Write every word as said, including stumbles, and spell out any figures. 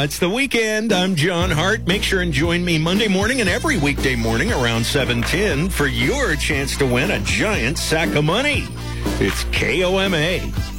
Yeah, it's the weekend. I'm John Hart. Make sure and join me Monday morning and every weekday morning around seven ten for your chance to win a giant sack of money. It's K O M A.